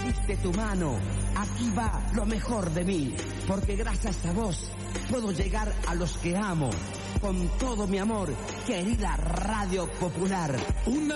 tendiste tu mano. Aquí va lo mejor de mí, porque gracias a vos puedo llegar a los que amo. Con todo mi amor, querida Radio Popular.